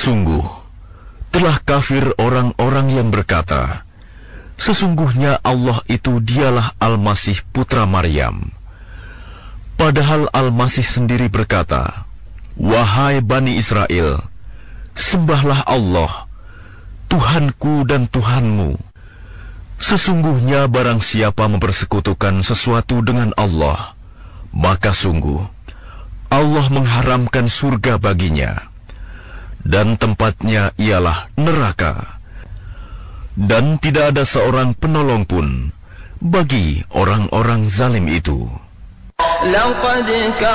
Sungguh, telah kafir orang-orang yang berkata, sesungguhnya Allah itu dialah Al-Masih putra Maryam. Padahal Al-Masih sendiri berkata, wahai Bani Israel, sembahlah Allah, Tuhanku dan Tuhanmu. Sesungguhnya barang siapa mempersekutukan sesuatu dengan Allah, maka sungguh Allah mengharamkan surga baginya, dan tempatnya ialah neraka. Dan tidak ada seorang penolong pun bagi orang-orang zalim itu.